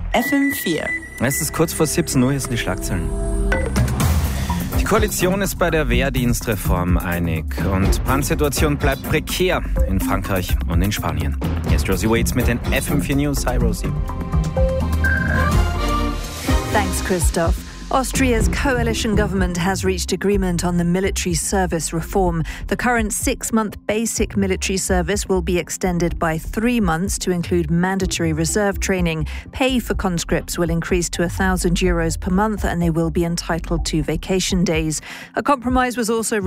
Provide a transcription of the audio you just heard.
FM4. Es ist kurz vor 17 Uhr, hier sind die Schlagzeilen. Die Koalition ist bei der Wehrdienstreform einig und Brandsituation bleibt prekär in Frankreich und in Spanien. Hier ist Rosie Waits mit den FM4 News. Hi Rosie. Thanks, Christoph. Austria's coalition government has reached agreement on the military service reform. The current 6-month basic military service will be extended by 3 months to include mandatory reserve training. Pay for conscripts will increase to €1,000 per month and they will be entitled to vacation days. A compromise was also